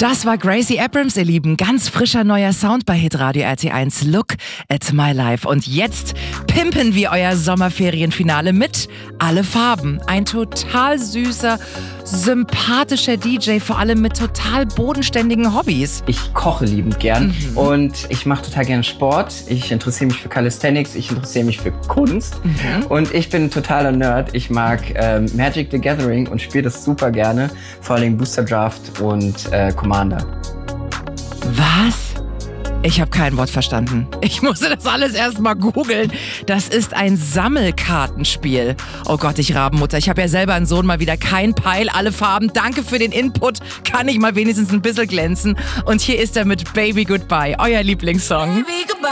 Das war Gracie Abrams, ihr Lieben. Ganz frischer neuer Sound bei Hitradio RT1. Look at my life. Und jetzt pimpen wir euer Sommerferienfinale mit Alle Farben. Ein total süßer, sympathischer DJ, vor allem mit total bodenständigen Hobbys. Ich koche liebend gern und ich mache total gerne Sport. Ich interessiere mich für Calisthenics, ich interessiere mich für Kunst und ich bin ein totaler Nerd. Ich mag Magic the Gathering und spiele das super gerne, vor allem Booster Draft und Commander. Was? Ich habe kein Wort verstanden. Ich musste das alles erst mal googeln. Das ist ein Sammelkartenspiel. Oh Gott, ich Rabenmutter. Ich habe ja selber einen Sohn, mal wieder kein Peil, alle Farben. Danke für den Input. Kann ich mal wenigstens ein bisschen glänzen. Und hier ist er mit Baby Goodbye, euer Lieblingssong. Baby, goodbye.